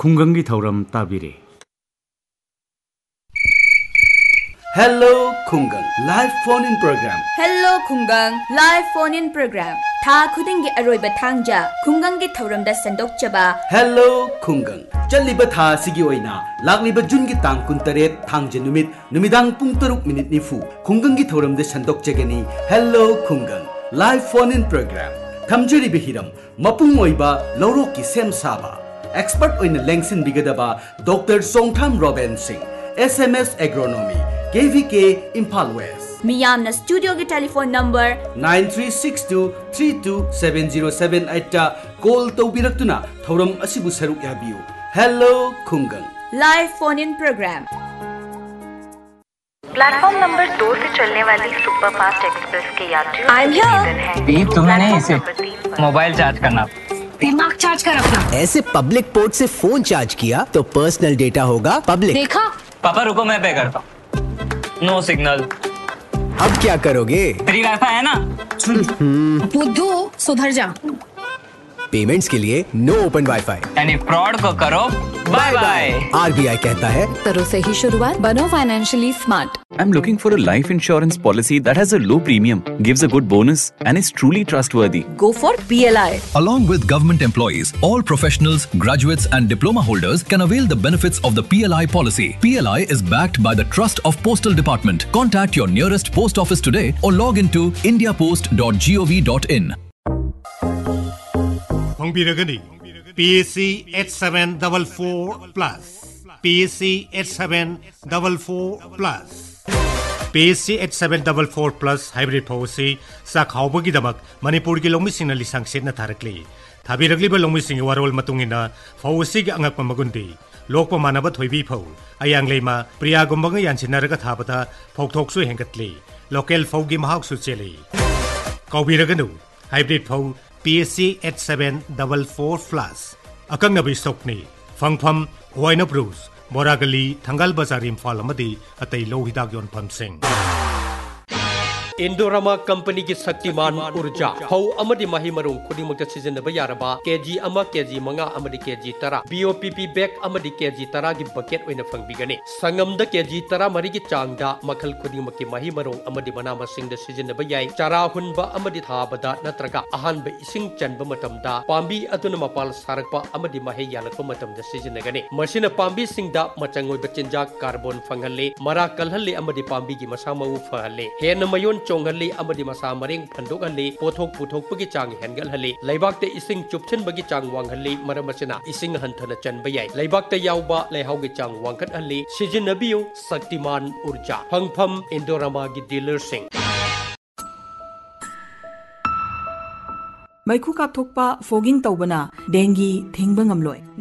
खुंगंगी थौरम ताबिरे। Hello Khungang live phone in program. Hello Khungang live phone in program. Tha khudingi aroiba thangja Khungang gi thauramda sandokchaba. Hello Khungang. Chaliba tha sigi oina lagliba June gi tang kuntaret thangje numidang pung 6 nifu Khungang gi thauramda sandokchagani. Hello Khungang live phone in program. Thamjari bihiram mapung oiba lorok ki sem saba. Expert oina lengsin bigadaba Dr. Songtham Robin Singh. SMS Agronomy KVK Imphal West. Miyamna studio ki telephone number 9362327078 ta call tawbiraktuna thauram asibu saruk yabiu. Hello Khungang live phone in program. Platform number 2 से चलने वाली superfast express के यात्रियों I'm here. दीप तुम्हें नहीं इसे mobile charge करना, दिमाग चार्ज कर अपना। ऐसे पब्लिक पोर्ट से फोन चार्ज किया तो पर्सनल डेटा होगा पब्लिक। देखा? पापा रुको मैं पे करता हूँ। No signal. अब क्या करोगे? फ्री वाईफाई है ना? बुद्धू सुधर जा। पेमेंट्स के लिए नो ओपन वाईफाई। यानी फ्रॉड को करो बाय बाय। RBI कहता है करो सही शुरुआत, बनो financially smart. I'm looking for a life insurance policy that has a low premium, gives a good bonus, and is truly trustworthy. Go for PLI. Along with government employees, all professionals, graduates, and diploma holders can avail the benefits of the PLI policy. PLI is backed by the Trust of Postal Department. Contact your nearest post office today or log into indiapost.gov.in. Hongbiragani PSC 8744 plus PSC 8744 plus PSC 8744 plus hybrid policy sakhaubagi damak Manipur gi longmi singna lisang setna tharakli thabiragli ba longmi sing warol matungina policy gi angak magundi lokpa manaba thoibi phau ayang leima priya gumbanga yansinaraga thabata phokthoksu hengatli local phaugi mahak su cheli kaubiraganu hybrid phau PSC 8744 plus akang nabi stokni fangpham Huayna Bruce Moragali Thangal Bazar Imphal amadi atai lo hidak yon pham sing Indorama Company की शक्तिमान ऊर्जा हौ अमदी माही मरुंग खुदिमुक्त सिजनब यारबा KG अमा KG मंगा अमदी KG 10 BOPP bag अमदी KG 10 की bucket ओइना फंगबिगने संगमद KG 10 मरी की चांगदा मखल खुदिमुक्त की माही मरुंग अमदी मना मसिंग द सिजनब याई चारा हुनबा अमदी थाबदा नत्रगा अहानब इसिंग चनब मतमदा पांबी अदुन मपाल सारकपा अमदी माही यालकप मतमद सिजनगने मसिन पांबी सिंगदा मचंगोय बचिंजा कार्बन फंगहले मरा कलहले अमदी पांबी की मसा मउ फहले हेन मयोन चोंगहले अमदी मसा मरेंग फंदोगहले पोथोक पुथोकपगी चांग हेनगलहले लैबाकते इसिंग चुपछनबगी चांग वांगहले मरमसना इसिंग हंथना चनब याय लैबाकते यावबा लैहावगी चांग वांगखटहले सिजनबियो शक्तिमान ऊर्जा फंगफम इंडोरामा की dealer Singh मैखु कापथोकपा fogging तौबना dinghy थेंगबा ngamloi